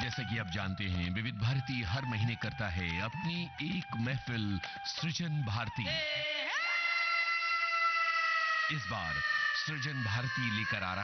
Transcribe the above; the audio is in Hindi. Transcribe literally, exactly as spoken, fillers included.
जैसा कि आप जानते हैं, विविध भारती हर महीने करता है अपनी एक महफिल सृजन भारती। इस बार सृजन भारती लेकर आ रहा